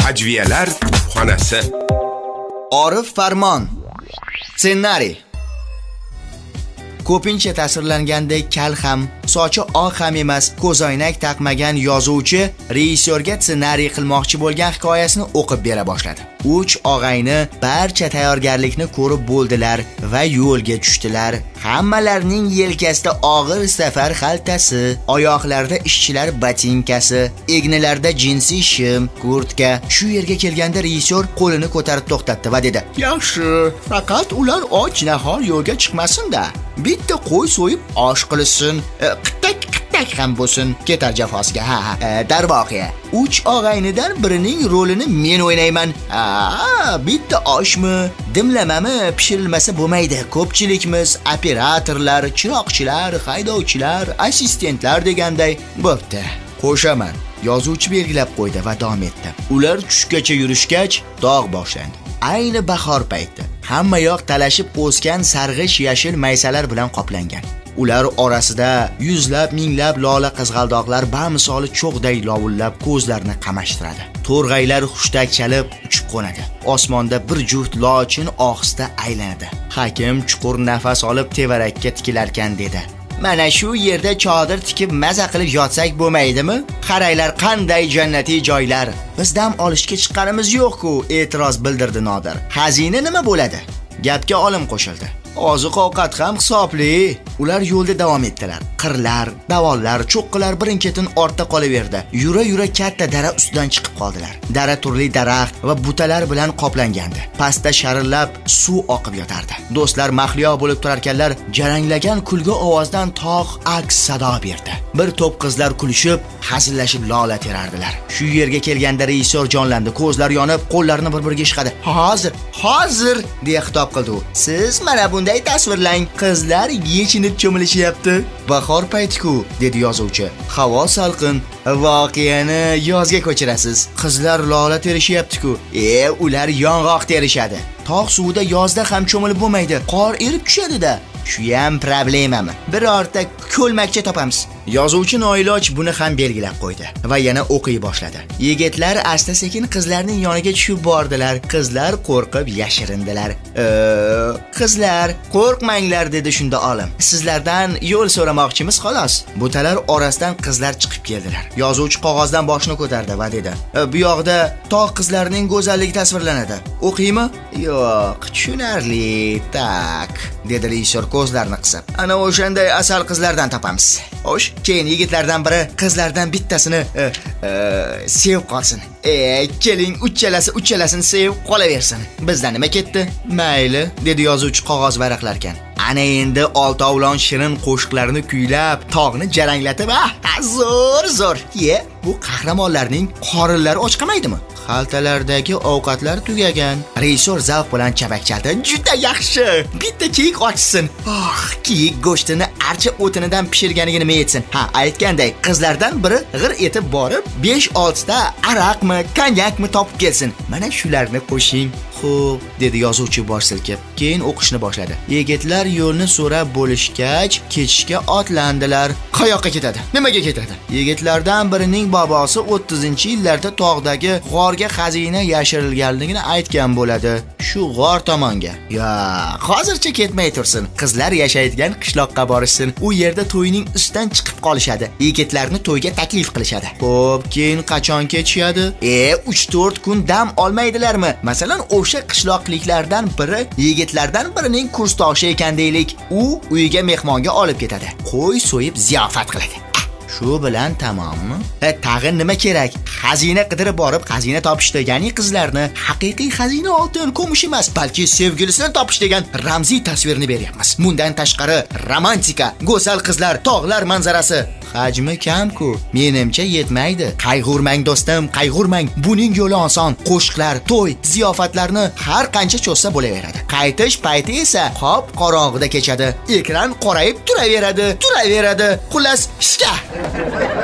Hajviyalar xonasi. Orif Farmon. Ssenariy. Ko'pincha tasvirlangandek kal ham, sochi oq ham emas, ko'zoynak taqmagan yozuvchi rejissyorga ssenariy qilmoqchi bo'lgan hikoyasini o'qib bera boshladi. 3 og'ayni barcha tayyorgarlikni ko'rib bo'ldilar va yo'lga tushdilar. Hammalarining yelkasida og'ir safar xaltasi, oyoqlarida ishchilar botinkasi, egnilarda jinsiy shim, kurtka. Shu yerga kelganda rejissyor qo'lini ko'tarib to'xtatdi va dedi: "Yaxshi, faqat ular och nahor yo'lga chiqmasin-da. Bitta qo'y so'yib osh qilsin, qittak ham bo'lsin, ketar jafosiga." Darvoqe, 3 og'aynidan birining rolini men o'ynayman. Bitta oshmi, dimlamami pishirilmasa bo'lmaydi. Ko'pchilikmiz operatorlar, chiroqchilar, haydovchilar, assistentlar deganday. Bo'pti, qo'shaman. Yozuvchi belgilab qo'ydi va davom etdi. Ular tushgacha yurishgach, dog' boshlandi. Ayni bahor payti. Hamma yoq talashib o'sgan sarg'ish yashil maysalar bilan qoplangan. Ular orasida yuzlab, minglab lola qizg'aldoqlar bamisoli cho'g'day lovullab ko'zlarni qamashtiradi. To'rg'aylar xushtak chalib uchib qo'nadi. Osmonda bir juft lochin ohista aylanadi. Hakim chuqur nafas olib tevarakka tikilarkan dedi: "Mana shu yerda chodir tikib maza qilib yotsak bo'lmaydimi? Qaraylar, qanday jannatiy joylar. Biz dam olishga chiqqanimiz yo'q-ku", e'tiroz bildirdi Nodir. "Xazina nima bo'ladi?" Gapga olim qo'shildi. "Oziq-ovqat ham hisobli." Ular yo'lda davom etdilar. Qirlar, davollar, cho'qqilar birin-ketin ortda qolaverdi. Yura-yura katta dara ustidan chiqib qoldilar. Dara turli daraxt va butalar bilan qoplangandi. Pastda sharillab suv oqib yotardi. Do'stlar mahliyo bo'lib turarkanlar, jaranglagan kulgi ovozdan tog' aks sado berdi. Bir to'p qizlar kulishib, hazillashib lola terardilar. Shu yerga kelganda rejissyor jonlandi, ko'zlari yonib, qo'llarini bir-biriga ishqadi. "Hozir" deya xitob qildi u. "Siz mana bunday tasvirlang, qizlar yechinib cho'milishyapti. Bahor payti-ku", dedi yozuvchi. "Havo salqin, voqeani yozga ko'chirasiz. Qizlar lola terishyapti-ku. Ular yong'oq terishadi. Tog' suvida yozda ham cho'milib bo'lmaydi. Qor erib tushadi-da. Shu ham problemami? Birorta ko'lmakcha topamiz." Yozuvchi noiloj buni ham belgilab qo'ydi va yana o'qiy boshladi. Yigitlar asta-sekin qizlarning yoniga tushib bordilar. Qizlar qo'rqib yashirindilar. "Qizlar, qo'rqmanglar", dedi shunda olim. "Sizlardan yo'l so'ramoqchimiz xolos." Butalar orasidan qizlar chiqib keldilar. Yozuvchi qog'ozdan boshini ko'tardi va dedi: "Bu yoqda tog' qizlarining go'zalligi tasvirlanadi. O'qiymi?" "Yo'q, tushunarli. Tak", dedi rejissyor ko'zlarini qisib. "Ana o'shanday asal qizlardan topamiz. Xo'sh, keyin yigitlardan biri qizlardan bittasini sevib qolsin. Keling, uchalasini sevib qolaversin. Bizdan nima ketdi?" "Mayli", dedi yozuvchi qog'oz varaqlarkan. Ana endi oltovlon shirin qo'shiqlarini kuylab, tog'ni jaranglatib, zo'r. Bu qahramonlarning qorinlari ochqamaydimi? Xaltalardagi ovqatlar tugagan. Rejissyor zavq bilan chapak chaldi. "Juda yaxshi. Bitta kiyik ochsin. Kiyik go'shtini archa o'tinidan pishirganligini nima etsin? Aytganday, qizlardan biri g'ir etib borib, 5-6 ta araqmi, konyakmi topib kelsin. Mana shularni qo'shing." "Xo'p", dedi yozuvchi bosh silkib. Keyin o'qishni boshladi. Yigitlar yo'lni so'rab bo'lishgach, ketishga otlandilar. "Qayoqqa ketadi? Nimaga ketadi?" Yigitlardan birining bobosi 30-yillarda tog'dagi g'orga xazina yashirilganligini aytgan bo'ladi. Shu g'or tomonga. Hozircha ketmay tursin. Qizlar yashaydigan qishloqqa borishsin. U yerda to'yning ustidan chiqib qolishadi. Yigitlarni to'yga taklif qilishadi. Xo'p, keyin qachon ketishadi? 3-4 kun dam olmaydilarmi? Masalan, o'sha qishloqliklardan biri yigitlardan birining kursdoshi ekan deylik. U uyiga mehmonga olib ketadi. Qo'y so'yib ziyofat qiladi. Shu bilan tamommi? Tag'in nima kerak? Xazina qidirib borib, xazina topishdi. Ya'ni qizlarni haqiqiy xazina oltin, kumush emas, balki sevgilisini topish degan ramziy tasvirni beryapmiz. Bundan tashqari romantika, go'zal qizlar, tog'lar manzarasi. Hajmi kam-ku. Menimcha yetmaydi. Qayg'urmang do'stim, qayg'urmang. Buning yo'li oson. Qo'shiqlar, to'y, ziyofatlarni har qancha cho'zsa bo'laveradi. Qaytish payti esa qop qorong'ida kechadi. Ekran qorayib turaveradi. Xullas, ishga